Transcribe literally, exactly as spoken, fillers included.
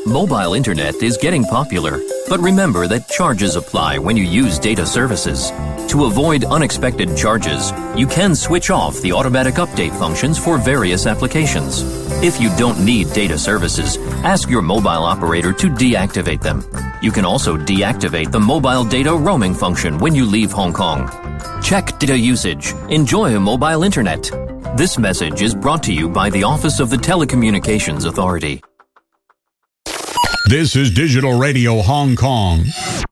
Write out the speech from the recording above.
Mobile internet is getting popular, but remember that charges apply when you use data services. To avoid unexpected charges, you can switch off the automatic update functions for various applications. If you don't need data services, ask your mobile operator to deactivate them. You can also deactivate the mobile data roaming function when you leave Hong Kong. Check data usage. Enjoy mobile internet. This message is brought to you by the Office of the Telecommunications Authority. This is Digital Radio Hong Kong.